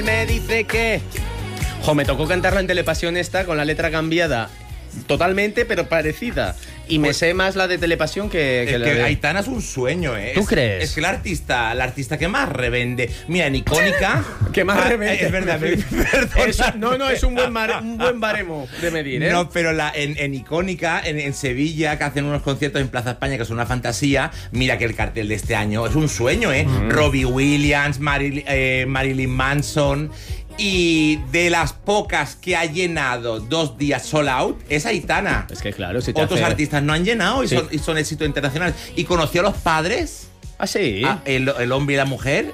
Me dice que... me tocó cantarla en Telepasión esta con la letra cambiada totalmente, pero parecida. Y me sé más la de Telepasión que la de... Aitana es un sueño, ¿eh? ¿Tú crees? Es que el artista que más revende. Mira, en Icónica... que más revende. Es verdad, perdón. Es un buen baremo de medir, ¿eh? No, pero en Icónica, en Sevilla, que hacen unos conciertos en Plaza España, que son una fantasía, mira que el cartel de este año es un sueño, ¿eh? Robbie Williams, Marilyn Manson... Y de las pocas que ha llenado 2 días sold out, es Aitana. Es que claro, si otros artistas no han llenado y son éxitos internacionales. ¿Y conoció a los padres? ¿Ah, sí? El hombre y la mujer.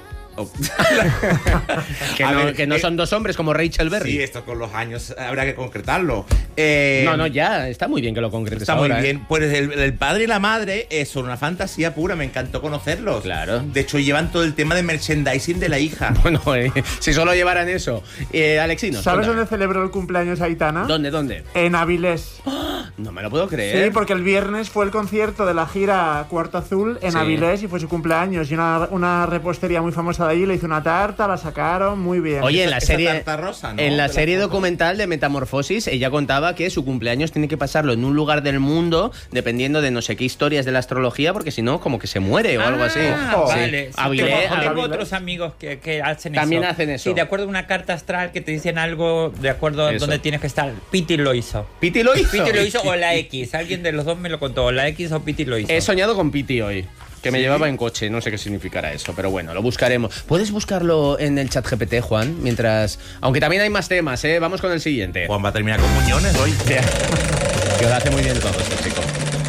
que no son 2 hombres como Rachel Berry. Sí, esto con los años habrá que concretarlo. Ya, está muy bien que lo concretes. Está ahora, muy bien. Pues el padre y la madre son una fantasía pura, me encantó conocerlos. Claro. De hecho, llevan todo el tema de merchandising de la hija. Bueno, si solo llevaran eso. Alexino. ¿Sabes dónde celebró el cumpleaños Aitana? ¿Dónde? En Avilés. No me lo puedo creer. Sí, porque el viernes fue el concierto de la gira Cuarto Azul en Avilés y fue su cumpleaños. Y una repostería muy famosa de allí le hizo una tarta, la sacaron muy bien. Oye, en la serie, tarta rosa, ¿no? en la serie documental de Metamorfosis, ella contaba que su cumpleaños tiene que pasarlo en un lugar del mundo, dependiendo de no sé qué historias de la astrología, porque si no, como que se muere o algo así. Vale. Sí. Tengo otros amigos que hacen eso. También hacen eso. Sí, de acuerdo a una carta astral que te dicen algo de acuerdo a dónde tienes que estar. Piti lo hizo. ¿Piti lo hizo? Piti lo hizo o la X. Alguien de los dos me lo contó. O la X o Piti lo hizo. He soñado con Piti hoy. Que me llevaba en coche, no sé qué significará eso, pero bueno, lo buscaremos. ¿Puedes buscarlo en el chat GPT, Juan? Mientras... Aunque también hay más temas, ¿eh? Vamos con el siguiente. Juan va a terminar con muñones hoy. Que lo hace muy bien todo este chico.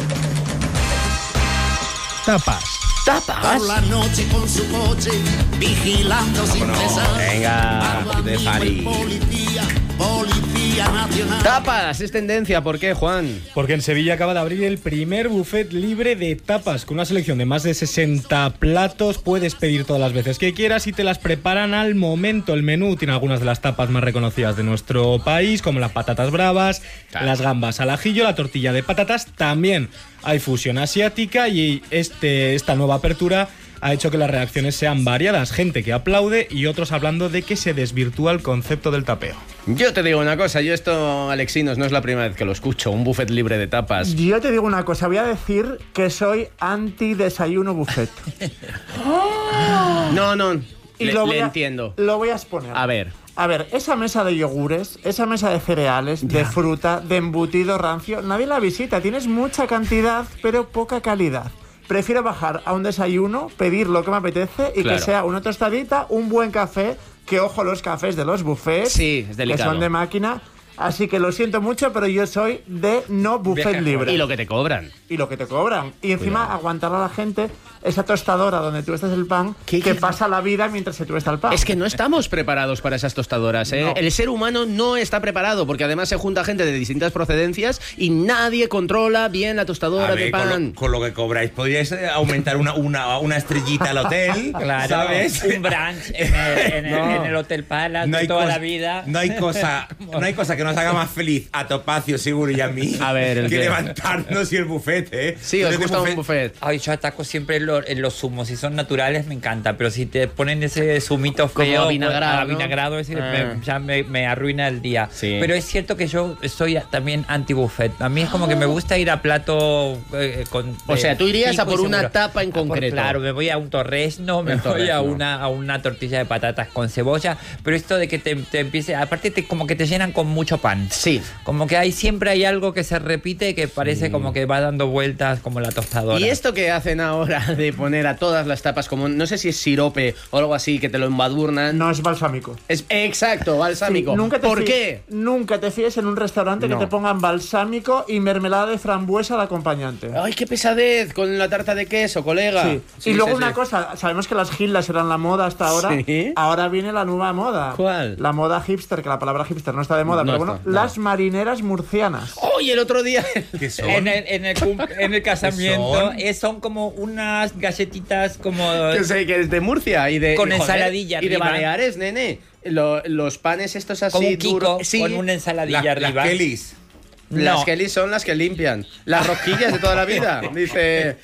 Tapas. Por la noche con su coche, vigilando sin cesar. Venga, de Fari. Policía nacional. Tapas, es tendencia. ¿Por qué, Juan? Porque en Sevilla acaba de abrir el primer buffet libre de tapas. Con una selección de más de 60 platos puedes pedir todas las veces que quieras y te las preparan al momento. El menú tiene algunas de las tapas más reconocidas de nuestro país, como las patatas bravas, las gambas al ajillo, la tortilla de patatas. También hay fusión asiática y esta nueva apertura ha hecho que las reacciones sean variadas. Gente que aplaude y otros hablando de que se desvirtúa el concepto del tapeo. Yo te digo una cosa, yo esto, Alexinos, no es la primera vez que lo escucho, un buffet libre de tapas. Yo te digo una cosa, voy a decir que soy anti-desayuno buffet. No, Y le entiendo. Lo voy a exponer. A ver, esa mesa de yogures, esa mesa de cereales, de fruta, de embutido rancio, nadie la visita. Tienes mucha cantidad, pero poca calidad. Prefiero bajar a un desayuno, pedir lo que me apetece y que sea una tostadita, un buen café, que ojo los cafés de los buffets, sí, es delicado, que son de máquina. Así que lo siento mucho, pero yo soy de no buffet libre. Y lo que te cobran. Y encima aguantar a la gente esa tostadora donde tuestas el pan que pasa la vida mientras se tuesta el pan. Es que no estamos preparados para esas tostadoras, ¿eh? No. El ser humano no está preparado porque además se junta gente de distintas procedencias y nadie controla bien la tostadora de pan. Con lo que cobráis, podríais aumentar una estrellita al hotel, claro, ¿sabes? Un brunch en el Hotel Palace de toda la vida. No hay cosa que nos haga más feliz a Topacio, seguro, y a mí que levantarnos y el buffet, ¿eh? Sí, os gusta un buffet. Ay, yo ataco siempre en los zumos. Si son naturales, me encanta. Pero si te ponen ese zumito feo, vinagrado, ¿no? Ya me arruina el día. Sí. Pero es cierto que yo soy también anti-buffet. A mí es como que me gusta ir a plato con... O sea, tú irías a por una tapa en concreto. Claro, me voy a un torrezno, me voy a una tortilla de patatas con cebolla. Pero esto de que te empiece... Aparte, como que te llenan con mucho pan. Sí. Como que siempre hay algo que se repite que parece como que va dando vueltas como la tostadora. Y esto que hacen ahora de poner a todas las tapas como, no sé si es sirope o algo así, que te lo embadurnan. No, es balsámico. Exacto, balsámico. Sí, ¿Por qué? Nunca te fíes en un restaurante que te pongan balsámico y mermelada de frambuesa de acompañante. Ay, qué pesadez con la tarta de queso, colega. Sí. Y luego una cosa, sabemos que las gildas eran la moda hasta ahora. ¿Sí? Ahora viene la nueva moda. ¿Cuál? La moda hipster, que la palabra hipster no está de moda, No pero está, bueno, las marineras murcianas. Oye, el otro día... ¿Qué son? En el casamiento son como unas galletitas como... Que sé, que es de Murcia y de... Con joder, ensaladilla y de arriba. Baleares, nene. Los panes estos así como un Kiko, duros. Sí. con una ensaladilla arriba. Las Kellys. Las Kellys son las que limpian. Las rosquillas de toda la vida. Dice...